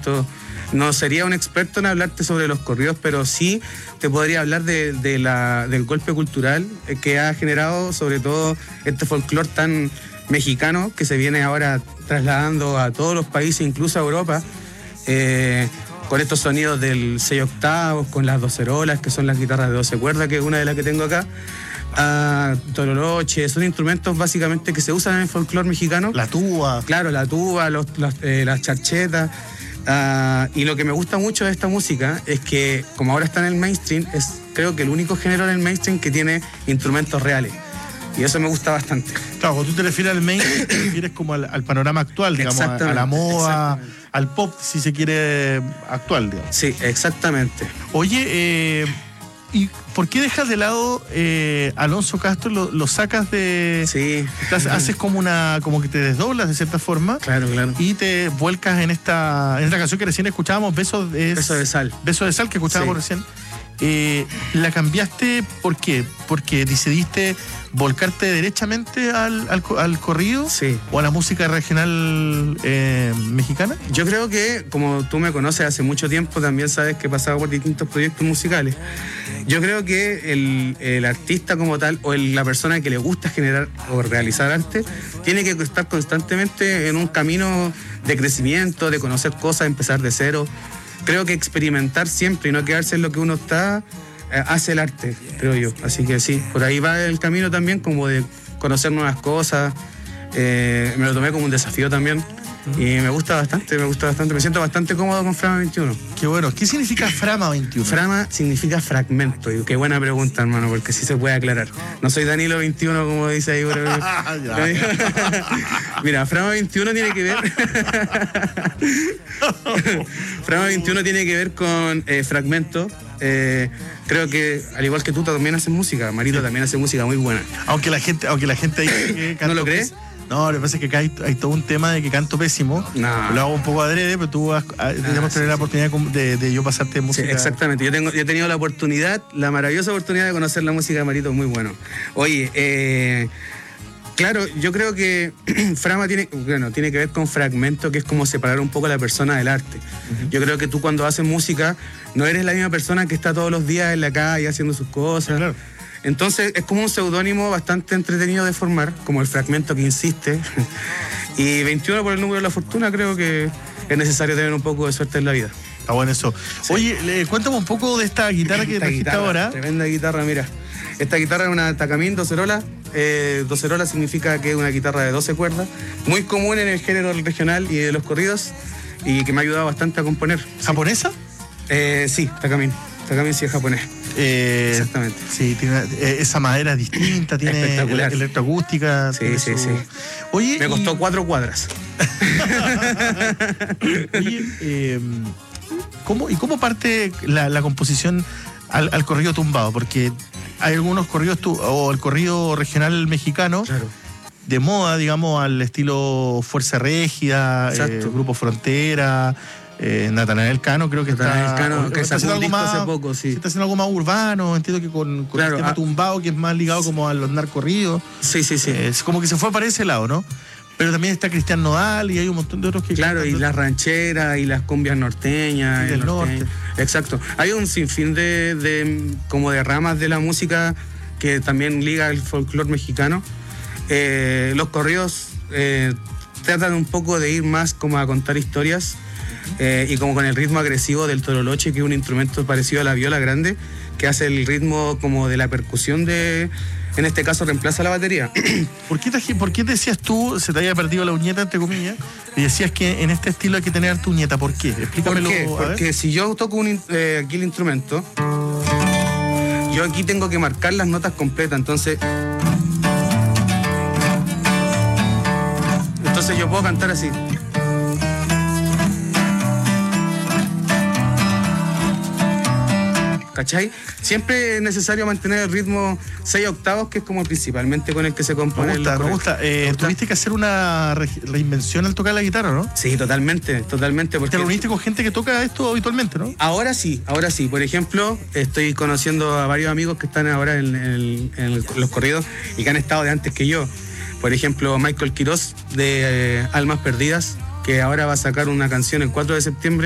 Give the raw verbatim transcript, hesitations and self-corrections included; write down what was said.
instrumentos. No sería un experto en hablarte sobre los corridos, pero sí te podría hablar de, de la, del golpe cultural que ha generado sobre todo este folclore tan mexicano que se viene ahora trasladando a todos los países, incluso a Europa, eh, con estos sonidos del seis octavos, con las docerolas, que son las guitarras de doce cuerdas, que es una de las que tengo acá, a tololoche, son instrumentos básicamente que se usan en el folclore mexicano. La tuba. Claro, la tuba, los, los, eh, las charchetas. Uh, y lo que me gusta mucho de esta música es que, como ahora está en el mainstream, es creo que el único género en el mainstream que tiene instrumentos reales. Y eso me gusta bastante. Claro, cuando tú te refieres al mainstream, te refieres como al, al panorama actual, digamos, a, a la moda, al pop, si se quiere, actual, digamos. Sí, exactamente. Oye, eh, ¿y por qué dejas de lado eh, Alonso Castro? Lo, lo sacas de... Sí. Estás, haces como una... como que te desdoblas de cierta forma. Claro, claro. Y te vuelcas en esta en esta canción que recién escuchábamos, Besos de... Besos de Sal. Besos de Sal, que escuchábamos sí. recién. Eh, ¿La cambiaste por qué? ¿Porque decidiste volcarte derechamente al, al, al corrido? Sí. ¿O a la música regional eh, mexicana? Yo creo que, como tú me conoces hace mucho tiempo, también sabes que he pasado por distintos proyectos musicales. Yo creo que el, el artista como tal, o el, la persona que le gusta generar o realizar arte, tiene que estar constantemente en un camino de crecimiento, de conocer cosas, empezar de cero. Creo que experimentar siempre y no quedarse en lo que uno está, eh, hace el arte, creo yo. Así que sí, por ahí va el camino también, como de conocer nuevas cosas. Eh, me lo tomé como un desafío también. Y me gusta bastante, me gusta bastante. Me siento bastante cómodo con Frama veintiuno. Qué bueno. ¿Qué significa Frama veintiuno? Frama significa fragmento. Y qué buena pregunta, hermano, porque sí se puede aclarar. No soy Danilo veintiuno, como dice ahí. Mira, Frama veintiuno tiene que ver... Frama veintiuno tiene que ver con eh, fragmento. Eh, creo que, al igual que tú, también haces música. Marito sí. también hace música muy buena. Aunque la gente, aunque la gente dice que ¿No lo crees? No, lo que pasa es que acá hay, hay todo un tema de que canto pésimo. No. Lo hago un poco adrede, pero tú has, ah, deberíamos tener sí, la oportunidad de, de yo pasarte música. Sí, exactamente. Yo, tengo, yo he tenido la oportunidad, la maravillosa oportunidad de conocer la música de Marito, muy bueno. Oye, eh, claro, yo creo que Frama tiene, bueno, tiene que ver con fragmento, que es como separar un poco a la persona del arte. Uh-huh. Yo creo que tú cuando haces música no eres la misma persona que está todos los días en la calle haciendo sus cosas. Sí, claro. Entonces es como un seudónimo bastante entretenido de formar, como el fragmento que insiste. Y veintiuno por el número de la fortuna, creo que es necesario tener un poco de suerte en la vida. Está bueno eso. Sí. Oye, le, cuéntame un poco de esta guitarra que esta trajiste guitarra, ahora. Tremenda guitarra, mira. Esta guitarra es una Takamine docerola. Eh, docerola significa que es una guitarra de doce cuerdas, muy común en el género regional y de los corridos, y que me ha ayudado bastante a componer. ¿Japonesa? Eh, sí, Takamine. Takamine sí es japonés. Eh, Exactamente. Sí, tiene, eh, esa madera es distinta, tiene electroacústica. Sí, tiene sí, su... sí. Oye, me costó y... cuatro cuadras. Oye, eh, ¿cómo, ¿y cómo parte la, la composición al, al corrido tumbado? Porque hay algunos corridos, tu, o el corrido regional mexicano, claro, de moda, digamos, al estilo Fuerza Régida, eh, Grupo Frontera... Eh, Natanael Cano creo que Natanael está, Cano, que está sacó un disco más, hace poco, sí. Está haciendo algo más urbano, entiendo que con, con claro, el tema ah, tumbado, que es más ligado como a los narcorridos. Sí, sí, sí. Eh, es como que se fue para ese lado, ¿no? Pero también está Cristian Nodal y hay un montón de otros que... Claro, y las rancheras y las cumbias norteñas. Y del norte. Exacto. Hay un sinfín de, de, como de ramas de la música que también liga al folclore mexicano. Eh, los corridos eh, tratan un poco de ir más como a contar historias. Eh, y como con el ritmo agresivo del tololoche, que es un instrumento parecido a la viola grande, que hace el ritmo como de la percusión de, en este caso reemplaza la batería. ¿Por qué, te, ¿Por qué decías tú, se te había perdido la uñeta, entre comillas, y decías que en este estilo hay que tener tu uñeta? ¿Por qué? Explícamelo. ¿Por qué? Porque si yo toco un, eh, aquí el instrumento, yo aquí tengo que marcar las notas completas, entonces... Entonces yo puedo cantar así. ¿Cachai? Siempre es necesario mantener el ritmo seis octavos, que es como principalmente con el que se compone. Me gusta, el me gusta. Eh, ¿Me gusta? ¿Tuviste que hacer una re reinvención al tocar la guitarra, no? Sí, totalmente, totalmente. Porque ¿te reuniste con gente que toca esto habitualmente, no? Ahora sí, ahora sí. Por ejemplo, estoy conociendo a varios amigos que están ahora en, en, en, el, en los corridos y que han estado de antes que yo. Por ejemplo, Michael Quiroz de eh, Almas Perdidas, que ahora va a sacar una canción el cuatro de septiembre.